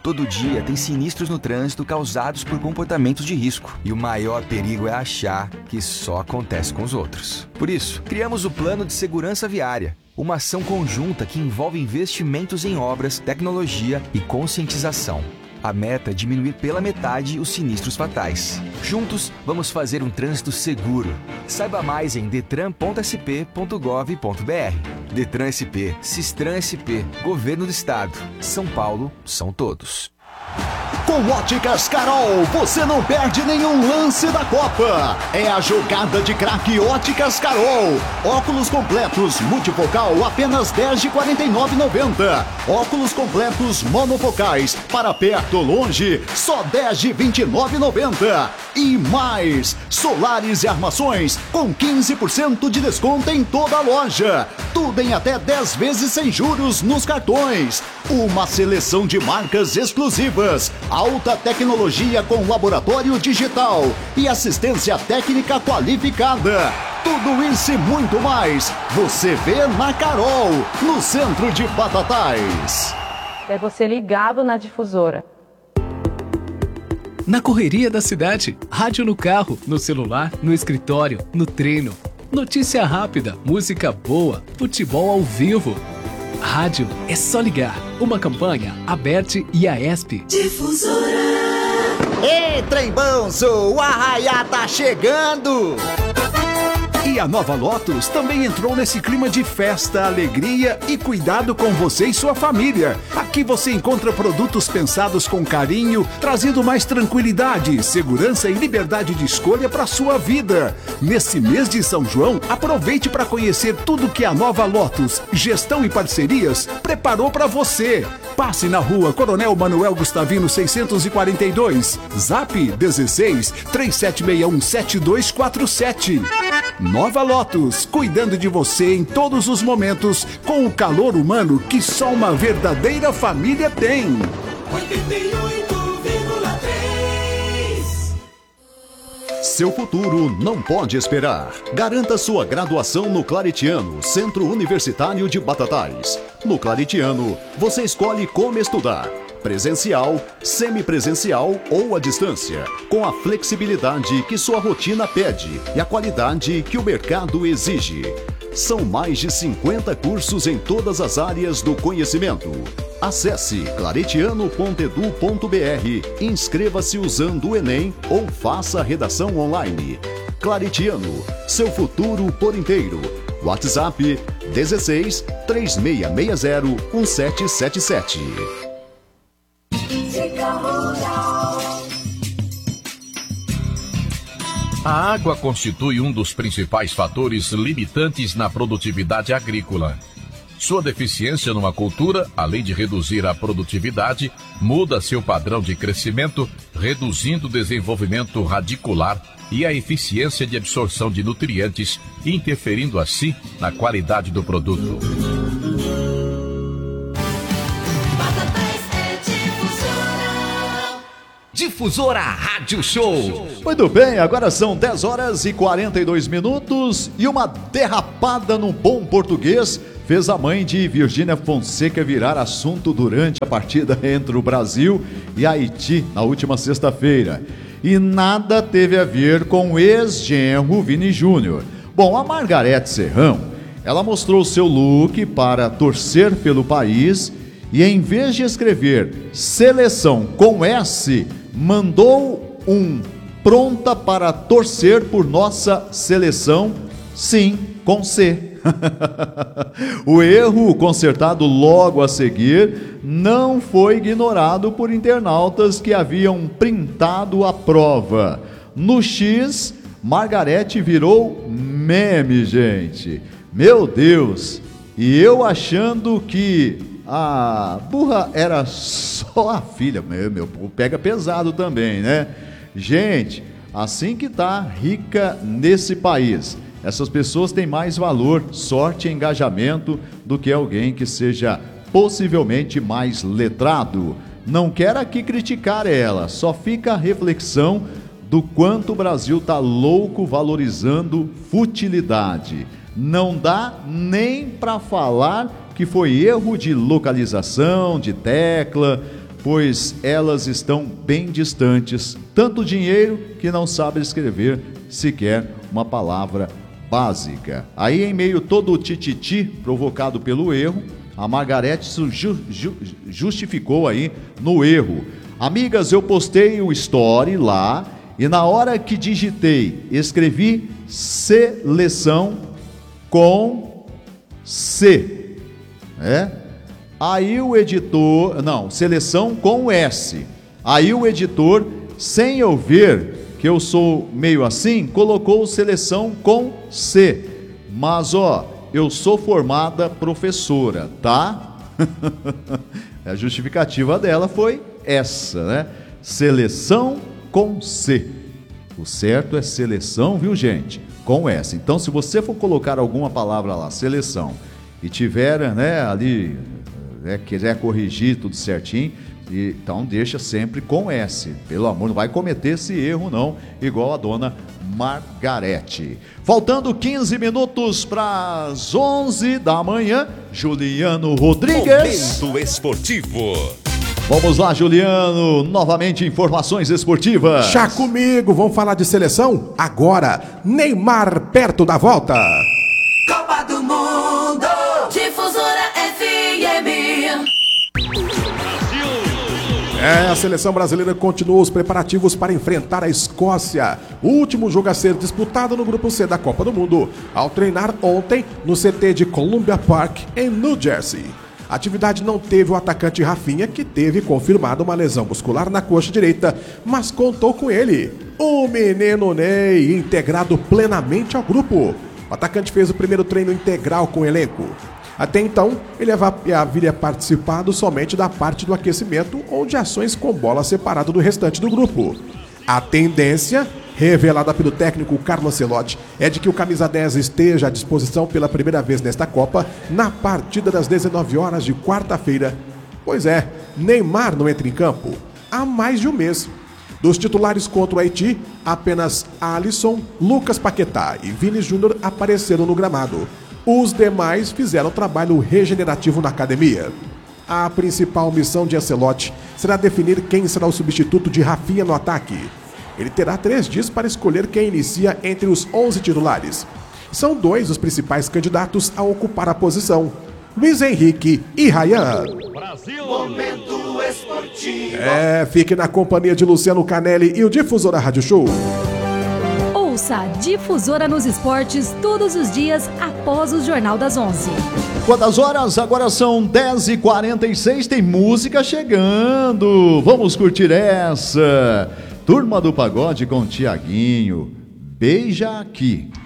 Todo dia tem sinistros no trânsito causados por comportamentos de risco. E o maior perigo é achar que só acontece com os outros. Por isso, criamos o Plano de Segurança Viária. Uma ação conjunta que envolve investimentos em obras, tecnologia e conscientização. A meta é diminuir pela metade os sinistros fatais. Juntos, vamos fazer um trânsito seguro. Saiba mais em detran.sp.gov.br. Detran SP, Sistran SP, Governo do Estado. São Paulo, são todos. Com Óticas Carol, você não perde nenhum lance da Copa. É a jogada de craque Óticas Carol. Óculos completos multifocal apenas R$ 10,49,90. Óculos completos monofocais para perto ou longe só R$ 10,29,90. E mais, solares e armações com 15% de desconto em toda a loja. Tudo em até 10 vezes sem juros nos cartões. Uma seleção de marcas exclusivas. Alta tecnologia com laboratório digital e assistência técnica qualificada. Tudo isso e muito mais você vê na Carol, no centro de Batatais. É você ligado na difusora. Na correria da cidade, rádio no carro, no celular, no escritório, no treino. Notícia rápida, música boa, futebol ao vivo. Rádio é só ligar. Uma campanha, Aberte e Aesp. Difusora. Ei, trem bonzo, o Arraiá tá chegando! E a nova Lotus também entrou nesse clima de festa, alegria e cuidado com você e sua família. Aqui você encontra produtos pensados com carinho, trazendo mais tranquilidade, segurança e liberdade de escolha para sua vida. Nesse mês de São João, aproveite para conhecer tudo que a nova Lotus, gestão e parcerias, preparou para você. Passe na rua Coronel Manuel Gustavino 642, Zap 16 3761 7247. Nova Lotus, cuidando de você em todos os momentos, com o calor humano que só uma verdadeira família tem. 88,3. Seu futuro não pode esperar. Garanta sua graduação no Claretiano, Centro Universitário de Batatais. No Claretiano, você escolhe como estudar. Presencial, semipresencial ou à distância, com a flexibilidade que sua rotina pede e a qualidade que o mercado exige. São mais de 50 cursos em todas as áreas do conhecimento. Acesse claretiano.edu.br, inscreva-se usando o Enem ou faça a redação online. Claretiano, seu futuro por inteiro. WhatsApp 16 3660 1777. A água constitui um dos principais fatores limitantes na produtividade agrícola. Sua deficiência numa cultura, além de reduzir a produtividade, muda seu padrão de crescimento, reduzindo o desenvolvimento radicular e a eficiência de absorção de nutrientes, interferindo assim na qualidade do produto. Difusora Rádio Show. Muito bem, agora são 10 horas e 42 minutos e uma derrapada no bom português fez a mãe de Virgínia Fonseca virar assunto durante a partida entre o Brasil e Haiti na última sexta-feira. E nada teve a ver com o ex-genro Vini Júnior. Bom, a Margarete Serrão, ela mostrou seu look para torcer pelo país e em vez de escrever seleção com S, mandou um pronta para torcer por nossa seleção, sim, com C. O erro, consertado logo a seguir, não foi ignorado por internautas que haviam printado a prova. No X, Margarete virou meme, gente. Meu Deus! E eu achando que a burra era só a filha. Meu, pega pesado também, né? Gente, assim que tá rica nesse país. Essas pessoas têm mais valor, sorte e engajamento do que alguém que seja possivelmente mais letrado. Não quero aqui criticar ela, só fica a reflexão do quanto o Brasil tá louco valorizando futilidade. Não dá nem para falar que foi erro de localização, de tecla. pois elas estão bem distantes. Tanto dinheiro que não sabe escrever sequer uma palavra básica. Aí, em meio todo o tititi provocado pelo erro, a Margarete justificou aí no erro. Amigas, eu postei o story lá e na hora que digitei, escrevi seleção com C, Aí o editor, seleção com S. Aí o editor, sem eu ver que eu sou meio assim, colocou seleção com C. Mas eu sou formada professora, tá? A justificativa dela foi essa, né? Seleção com C. O certo é seleção, viu, gente? Com S. Então, se você for colocar alguma palavra lá, seleção, e tiver, ali, quiser corrigir tudo certinho, então deixa sempre com S. Pelo amor, não vai cometer esse erro, não, igual a dona Margarete. Faltando 15 minutos para as 11 da manhã, Juliano Rodrigues. Momento esportivo. Vamos lá, Juliano, novamente informações esportivas. Já comigo, vamos falar de seleção? Agora, Neymar perto da volta. Copa do Mundo, Difusora FM. A seleção brasileira continua os preparativos para enfrentar a Escócia. O último jogo a ser disputado no grupo C da Copa do Mundo, ao treinar ontem no CT de Columbia Park, em New Jersey. A atividade não teve o atacante Rafinha, que teve confirmada uma lesão muscular na coxa direita, mas contou com ele, o menino Ney, integrado plenamente ao grupo. O atacante fez o primeiro treino integral com o elenco. Até então, ele havia participado somente da parte do aquecimento ou de ações com bola separada do restante do grupo. A tendência, revelada pelo técnico Carlo Ancelotti, é de que o camisa 10 esteja à disposição pela primeira vez nesta Copa, na partida das 19 horas de quarta-feira. Pois é, Neymar não entra em campo há mais de um mês. Dos titulares contra o Haiti, apenas Alisson, Lucas Paquetá e Vini Júnior apareceram no gramado. Os demais fizeram trabalho regenerativo na academia. A principal missão de Ancelotti será definir quem será o substituto de Rafinha no ataque. Ele terá 3 dias para escolher quem inicia entre os 11 titulares. São 2 os principais candidatos a ocupar a posição: Luiz Henrique e Ryan. Brasil. Momento esportivo. Fique na companhia de Luciano Canelli e o Difusora Rádio Show. Ouça a Difusora nos esportes todos os dias após o Jornal das 11. Quantas horas? Agora são 10h46, tem música chegando. Vamos curtir essa. Turma do Pagode com Tiaguinho. Beija aqui.